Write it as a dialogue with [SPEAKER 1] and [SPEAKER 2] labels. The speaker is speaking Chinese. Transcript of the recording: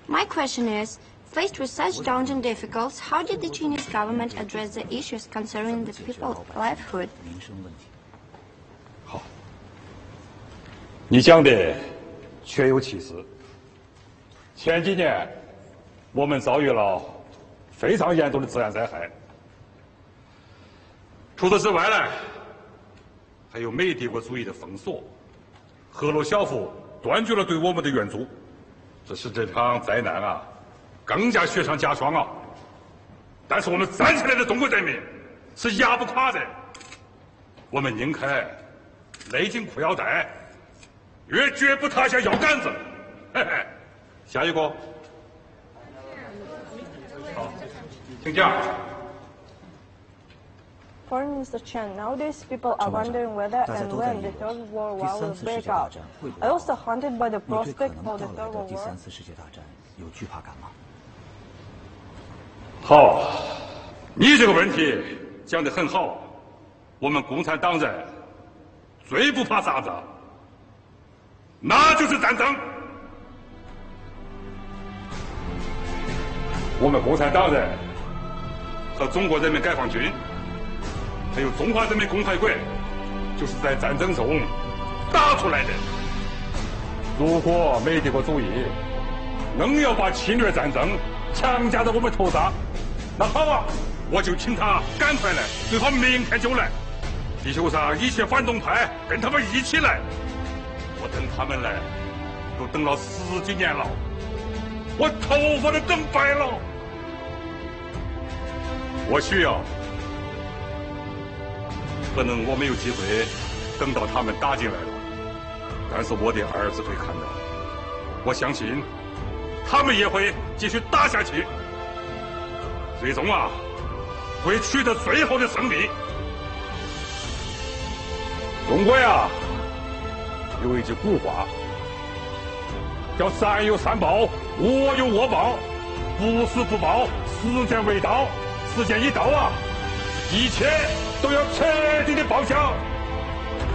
[SPEAKER 1] My question is, faced with such daunting difficulties, how did the Chinese government address the issues concerning the people's livelihood?
[SPEAKER 2] 好，你讲的确有其事。前几年，我们遭遇了非常严重的自然灾害。除此之外呢，还有美帝国主义的封锁，赫鲁晓夫断绝了对我们的援助，这使这场灾难啊更加雪上加霜啊！但是我们站起来的中国人民是压不垮的，我们宁肯勒紧裤腰带，也绝不塌下腰杆子。嘿嘿，下一个，好，请讲。
[SPEAKER 3] Foreign Minister Chen, nowadays people are wondering whether and when the Third World War will break out. Are you also haunted by the prospect of the Third World War?
[SPEAKER 4] 有惧怕感吗？
[SPEAKER 2] 好，你这个问题讲得很好。我们共产党人最不怕啥子？那就是战争。我们共产党人和中国人民解放军。 还有中华人民共和国，就是在战争中打出来的。如果美帝国主义硬要把侵略战争强加到我们头上，那好啊，我就请他赶快来，最好明天就来。地球上一切反动派跟他们一起来。我等他们来，都等了10几年了，我头发都等白了。我需要。 可能我没有机会等到他们打进来了，但是我的儿子会看到。我相信他们也会继续打下去，最终啊会取得最后的胜利。中国呀有一句古话叫“善有善报，恶有恶报，不死不报，时间未到。”时间一到啊，一切。 都要彻底的报销。